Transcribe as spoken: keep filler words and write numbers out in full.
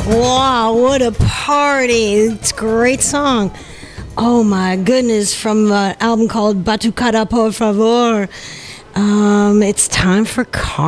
Wow, what a party. It's a great song. Oh my goodness, from an album called Batucada por favor. Um, it's time for car.